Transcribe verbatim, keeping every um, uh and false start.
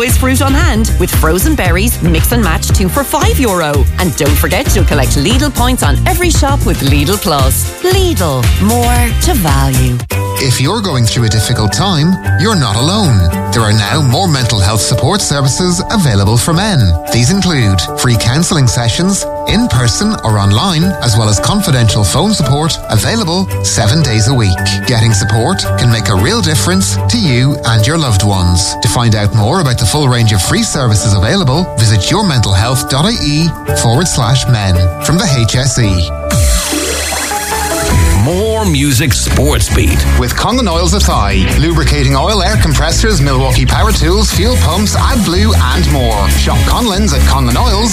always fruit on hand with frozen berries, mix and match two for five euro. And don't forget to collect Lidl points on every shop with Lidl Plus. Lidl, more to value. If you're going through a difficult time, you're not alone. There are now more mental health support services available for men. These include free counselling sessions, in person or online, as well as confidential phone support available seven days a week. Getting support can make a real difference to you and your loved ones. To find out more about the full range of free services available, visit yourmentalhealth.ie forward slash men from the H S E. More music sports beat. With Conlon Oils Athy. Lubricating oil, air compressors, Milwaukee power tools, fuel pumps, AdBlue and more. Shop Conlon's at conlon oils